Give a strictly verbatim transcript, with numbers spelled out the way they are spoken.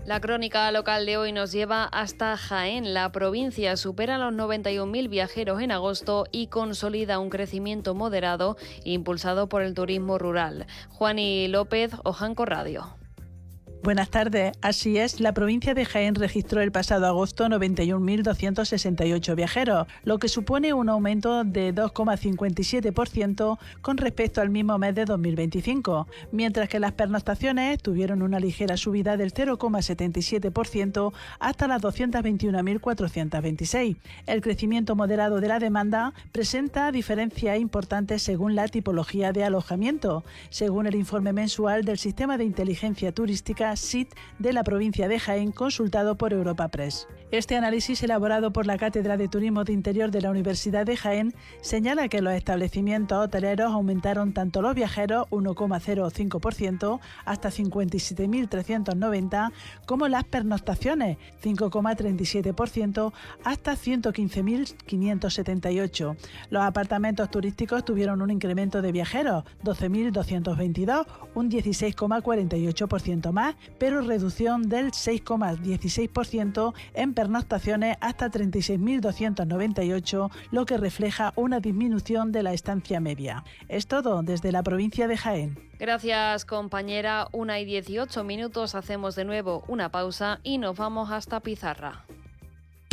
La crónica local de hoy nos lleva hasta Jaén. La provincia supera los noventa y un mil viajeros en agosto y consolida un crecimiento moderado impulsado por el turismo rural. Juani López, Ojanco Radio. Buenas tardes. Así es, la provincia de Jaén registró el pasado agosto noventa y un mil doscientos sesenta y ocho viajeros, lo que supone un aumento de dos coma cincuenta y siete por ciento con respecto al mismo mes de dos mil veinticinco, mientras que las pernoctaciones tuvieron una ligera subida del cero coma setenta y siete por ciento hasta las doscientas veintiún mil cuatrocientos veintiséis. El crecimiento moderado de la demanda presenta diferencias importantes según la tipología de alojamiento, según el informe mensual del Sistema de Inteligencia Turística S I T de la provincia de Jaén, consultado por Europa Press. Este análisis, elaborado por la Cátedra de Turismo de Interior de la Universidad de Jaén, señala que los establecimientos hoteleros aumentaron tanto los viajeros, uno coma cero cinco por ciento, hasta cincuenta y siete mil trescientos noventa, como las pernoctaciones, cinco coma treinta y siete por ciento, hasta ciento quince mil quinientos setenta y ocho. Los apartamentos turísticos tuvieron un incremento de viajeros, doce mil doscientos veintidós, un dieciséis coma cuarenta y ocho por ciento más, pero reducción del seis coma dieciséis por ciento en pernoctaciones hasta treinta y seis mil doscientos noventa y ocho, lo que refleja una disminución de la estancia media. Es todo desde la provincia de Jaén. Gracias, compañera. Una y dieciocho minutos, hacemos de nuevo una pausa y nos vamos hasta Pizarra.